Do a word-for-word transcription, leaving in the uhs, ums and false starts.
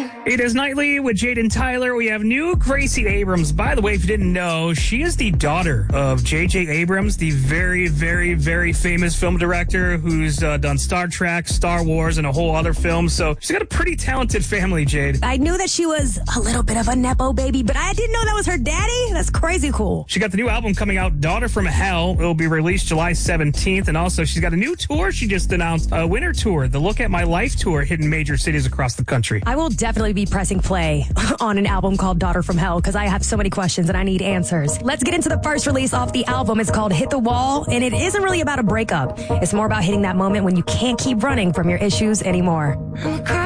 It is Nightly with Jaden Tyler. We have new Gracie Abrams. By the way, if you didn't know, she is the daughter of J J. Abrams, the very, very, very famous film director who's uh, done Star Trek, Star Wars, and a whole other film. So she's got a pretty talented family, Jade. I knew that she was a little bit of a Nepo baby, but I didn't know that was her daddy. That's crazy cool. She got the new album coming out, Daughter from Hell. It will be released July seventeenth. And also, she's got a new tour she just announced, a winter tour, the Look at My Life tour, hitting major cities across the country. I will definitely be pressing play on an album called Daughter from Hell because I have so many questions and I need answers. Let's get into the first release off the album. It's called Hit the Wall, and it isn't really about a breakup. It's more about hitting that moment when you can't keep running from your issues anymore.